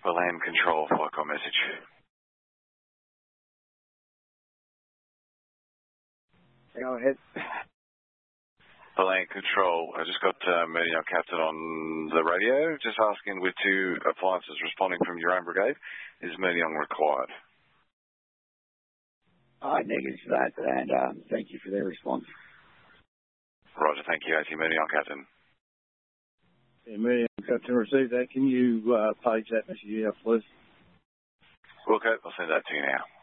Land Control, FICOM message. Go ahead. Land Control, I just got Murnion Captain on the radio, just asking with 2 appliances responding from your own brigade, is Murnion required? Negative to that, and thank you for their response. Roger, thank you, AT Murnion Captain. Yeah, Murnion Captain received that. Can you page that message out, please? Okay, I'll send that to you now.